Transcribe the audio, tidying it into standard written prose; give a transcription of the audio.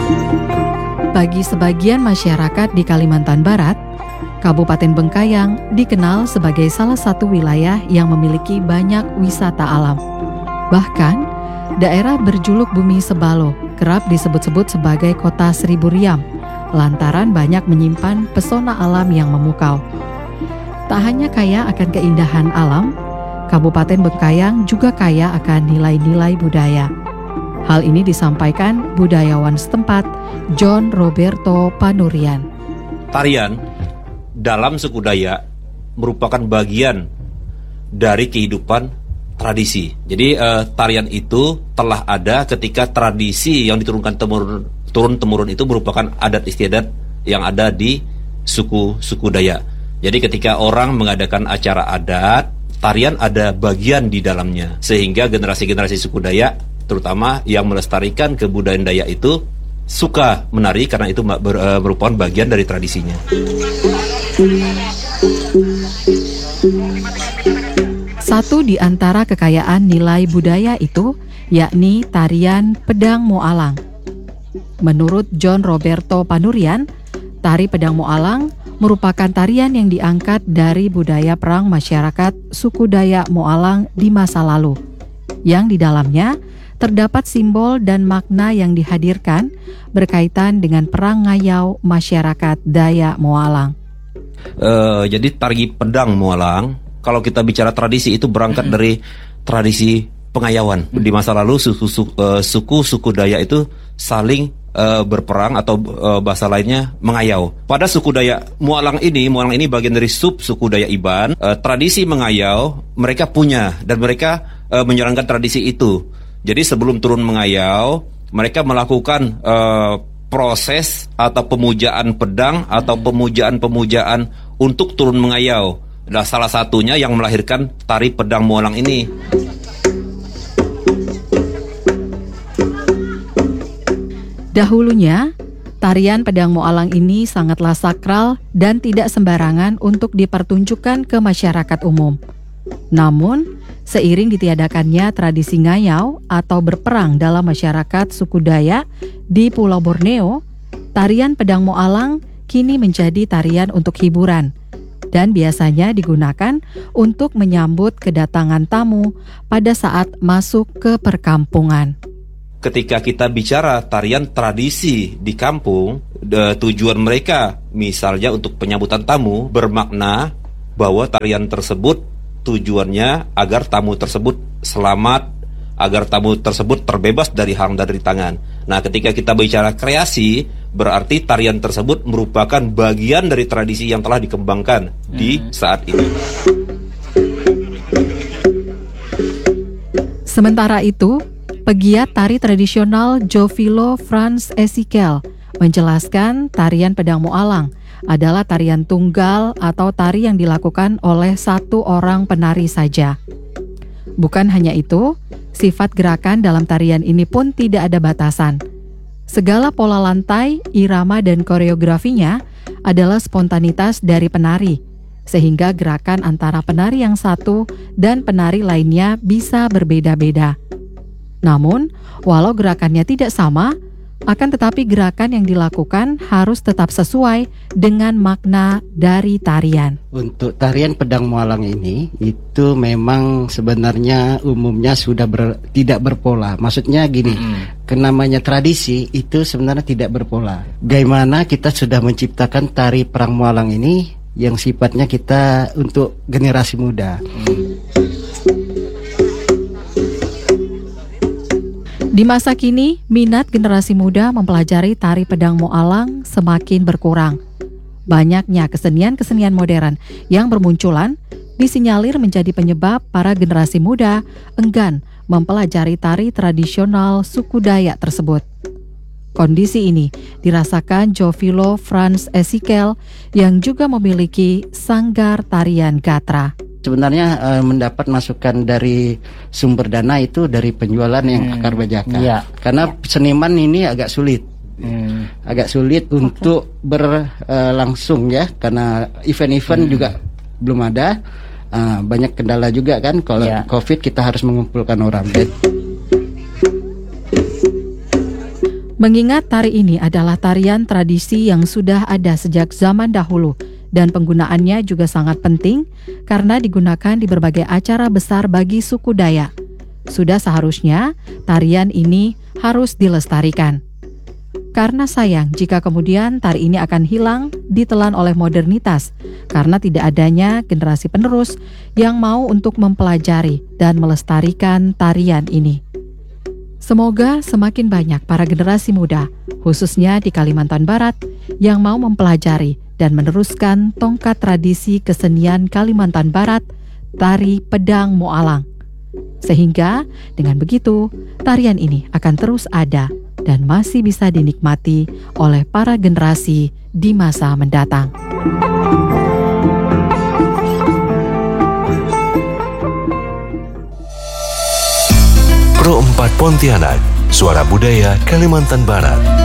Bagi sebagian masyarakat di Kalimantan Barat, Kabupaten Bengkayang dikenal sebagai salah satu wilayah yang memiliki banyak wisata alam. Bahkan, daerah berjuluk Bumi Sebalo kerap disebut-sebut sebagai kota seribu riam, lantaran banyak menyimpan pesona alam yang memukau. Tak hanya kaya akan keindahan alam, Kabupaten Bengkayang juga kaya akan nilai-nilai budaya. Hal ini disampaikan budayawan setempat, John Roberto Panurian. Tarian dalam suku Dayak merupakan bagian dari kehidupan tradisi. Jadi tarian itu telah ada ketika tradisi yang diturunkan turun-temurun itu merupakan adat istiadat yang ada di suku Dayak. Jadi ketika orang mengadakan acara adat, tarian ada bagian di dalamnya. Sehingga generasi-generasi suku Dayak, terutama yang melestarikan kebudayaan Dayak itu, suka menari karena itu merupakan bagian dari tradisinya. Satu di antara kekayaan nilai budaya itu, yakni tarian Pedang Moalang. Menurut John Roberto Panurian, tari Pedang Moalang merupakan tarian yang diangkat dari budaya perang masyarakat suku Dayak Moalang di masa lalu, yang di dalamnya terdapat simbol dan makna yang dihadirkan berkaitan dengan perang ngayau masyarakat Dayak Moalang. Jadi tari Pedang Moalang, kalau kita bicara tradisi itu berangkat dari tradisi pengayauan. Di masa lalu suku Dayak itu saling berperang atau bahasa lainnya mengayau. Pada suku Dayak Moalang ini bagian dari suku Dayak Iban. Tradisi mengayau mereka punya dan mereka menjalankan tradisi itu. Jadi sebelum turun mengayau, mereka melakukan proses atau pemujaan pedang atau pemujaan untuk turun mengayau. Nah, salah satunya yang melahirkan tari Pedang Moalang ini. Dahulunya, tarian Pedang Moalang ini sangatlah sakral dan tidak sembarangan untuk dipertunjukkan ke masyarakat umum. Namun, seiring ditiadakannya tradisi ngayau atau berperang dalam masyarakat suku Dayak di Pulau Borneo, tarian Pedang Moalang kini menjadi tarian untuk hiburan dan biasanya digunakan untuk menyambut kedatangan tamu pada saat masuk ke perkampungan. Ketika kita bicara tarian tradisi di kampung, tujuan mereka misalnya untuk penyambutan tamu bermakna bahwa tarian tersebut tujuannya agar tamu tersebut selamat, agar tamu tersebut terbebas dari hang dan rintangan. Nah, ketika kita bicara kreasi, berarti tarian tersebut merupakan bagian dari tradisi yang telah dikembangkan di saat ini. Sementara itu, pegiat tari tradisional Jovilo Frans Ezekiel menjelaskan tarian Pedang Moalang adalah tarian tunggal atau tari yang dilakukan oleh satu orang penari saja. Bukan hanya itu, sifat gerakan dalam tarian ini pun tidak ada batasan. Segala pola lantai, irama dan koreografinya adalah spontanitas dari penari, sehingga gerakan antara penari yang satu dan penari lainnya bisa berbeda-beda. Namun, walau gerakannya tidak sama, akan tetapi gerakan yang dilakukan harus tetap sesuai dengan makna dari tarian. Untuk tarian Pedang Moalang ini, itu memang sebenarnya umumnya sudah tidak berpola. Maksudnya gini, namanya tradisi itu sebenarnya tidak berpola. Bagaimana kita sudah menciptakan tari Perang Moalang ini yang sifatnya kita untuk generasi muda. Di masa kini, minat generasi muda mempelajari tari Pedang Moalang semakin berkurang. Banyaknya kesenian-kesenian modern yang bermunculan disinyalir menjadi penyebab para generasi muda enggan mempelajari tari tradisional suku Dayak tersebut. Kondisi ini dirasakan Jovilo Frans Ezekiel yang juga memiliki sanggar tarian Gatra. Sebenarnya mendapat masukan dari sumber dana itu dari penjualan yang akar bajaka. Ya. Karena seniman ini agak sulit. Agak sulit untuk berlangsung ya, karena event-event juga belum ada. Banyak kendala juga kan, kalau COVID kita harus mengumpulkan orang. Mengingat tari ini adalah tarian tradisi yang sudah ada sejak zaman dahulu dan penggunaannya juga sangat penting karena digunakan di berbagai acara besar bagi suku Dayak. Sudah seharusnya tarian ini harus dilestarikan. Karena sayang jika kemudian tari ini akan hilang ditelan oleh modernitas karena tidak adanya generasi penerus yang mau untuk mempelajari dan melestarikan tarian ini. Semoga semakin banyak para generasi muda, khususnya di Kalimantan Barat, yang mau mempelajari dan meneruskan tongkat tradisi kesenian Kalimantan Barat, tari pedang Moalang. Sehingga dengan begitu, tarian ini akan terus ada dan masih bisa dinikmati oleh para generasi di masa mendatang. Pro 4 Pontianak, Suara Budaya Kalimantan Barat.